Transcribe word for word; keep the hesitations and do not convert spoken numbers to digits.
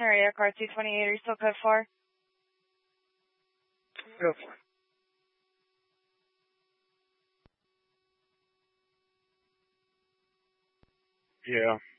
area, car two twenty-eight. Are you still code four? Go for it. Yeah.